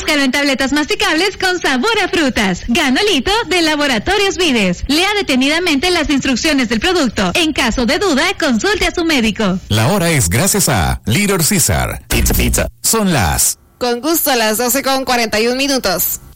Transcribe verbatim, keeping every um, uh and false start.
Búscalo en tabletas masticables con sabor a frutas. Ganolito de Laboratorios Vides. Lea detenidamente las instrucciones del producto. En caso de duda, consulte a su médico. La hora es gracias a Little Caesar. Pizza, pizza. Son las... Con gusto, a las doce con cuarenta y un minutos.